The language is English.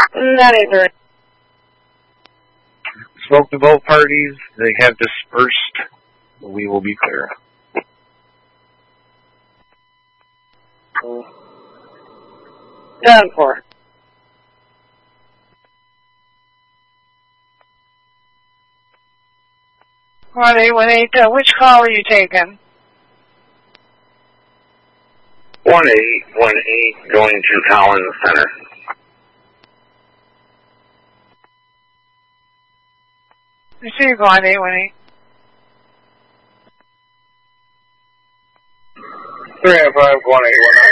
983. Spoke to both parties. They have dispersed. We will be clear. 10-4. 1818, which call are you taking? 1818 going to Collins Center. Receive 1818. 305 1819.